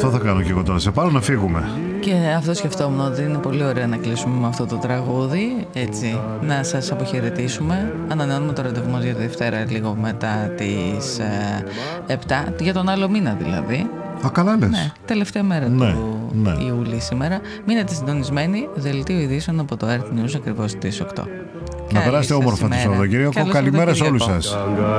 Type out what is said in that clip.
Αυτό θα κάνω και εγώ τώρα. Σε πάρω να φύγουμε. Και αυτό σκεφτόμουν, ότι είναι πολύ ωραίο να κλείσουμε με αυτό το τραγούδι. Έτσι, να σας αποχαιρετήσουμε. Ανανεώνουμε το ραντεβού μας για τη Δευτέρα λίγο μετά τις 7, για τον άλλο μήνα δηλαδή. Α, καλά λες. Ναι, τελευταία μέρα του Ιούλη σήμερα. Μείνετε συντονισμένοι, δελτίο ειδήσεων από το Earth News ακριβώς στις 8. Να περάσετε όμορφα το Σαββατοκύριακο. Καλημέρα σε όλους σας.